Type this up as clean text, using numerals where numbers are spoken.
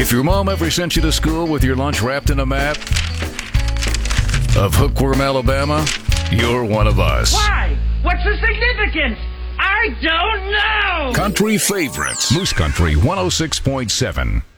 If your mom ever sent you to school with your lunch wrapped in a map of Hookworm, Alabama, you're one of us. Why? What's the significance? I don't know! Country favorites. Moose Country 106.7.